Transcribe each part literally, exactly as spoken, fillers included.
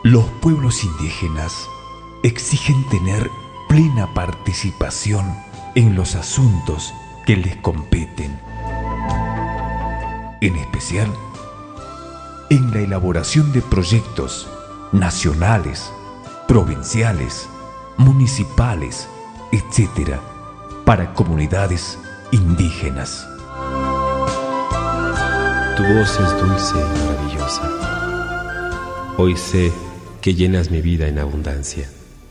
Los pueblos indígenas exigen tener plena participación en los asuntos que les competen, en especial en la elaboración de proyectos nacionales, provinciales, municipales, etcétera, para comunidades indígenas. Tu voz es dulce y maravillosa. Hoy sé que llenas mi vida en abundancia.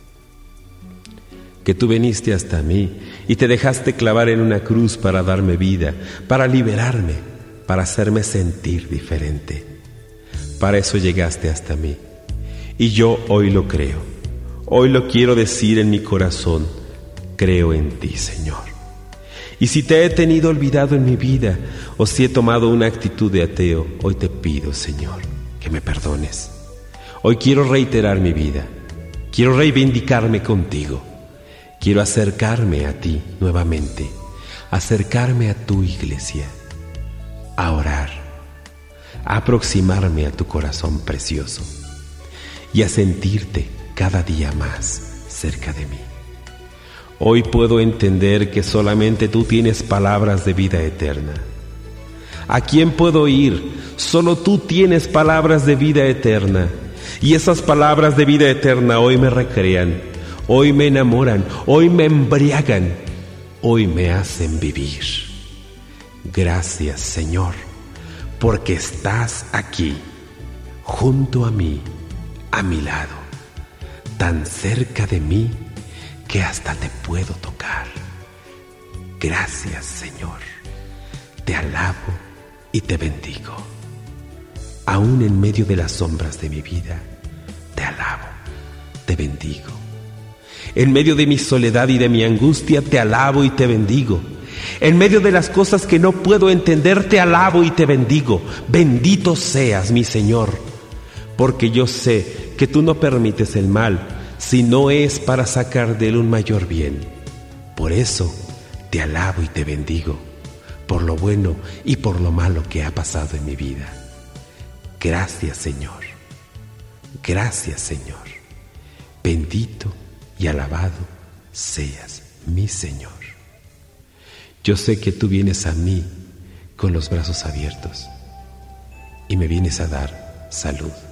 Que tú viniste hasta mí y te dejaste clavar en una cruz para darme vida, para liberarme, para hacerme sentir diferente. Para eso llegaste hasta mí. Y yo hoy lo creo. Hoy lo quiero decir en mi corazón. Creo en ti, Señor. Y si te he tenido olvidado en mi vida, o si he tomado una actitud de ateo, hoy te pido, Señor, que me perdones. Hoy quiero reiterar mi vida. Quiero reivindicarme contigo. Quiero acercarme a ti nuevamente, acercarme a tu iglesia, a orar, a aproximarme a tu corazón precioso y a sentirte cada día más cerca de mí. Hoy puedo entender que solamente tú tienes palabras de vida eterna. ¿A quién puedo ir? Solo tú tienes palabras de vida eterna. Y esas palabras de vida eterna hoy me recrean, hoy me enamoran, hoy me embriagan, hoy me hacen vivir. Gracias, Señor, porque estás aquí, junto a mí, a mi lado, tan cerca de mí que hasta te puedo tocar. Gracias, Señor, te alabo y te bendigo. Aún en medio de las sombras de mi vida, te alabo, te bendigo. En medio de mi soledad y de mi angustia, te alabo y te bendigo. En medio de las cosas que no puedo entender, te alabo y te bendigo. Bendito seas, mi Señor, porque yo sé que tú no permites el mal, si no es para sacar de él un mayor bien. Por eso, te alabo y te bendigo, por lo bueno y por lo malo que ha pasado en mi vida. Gracias, Señor. Gracias, Señor. Bendito y alabado seas, mi Señor. Yo sé que tú vienes a mí con los brazos abiertos y me vienes a dar salud.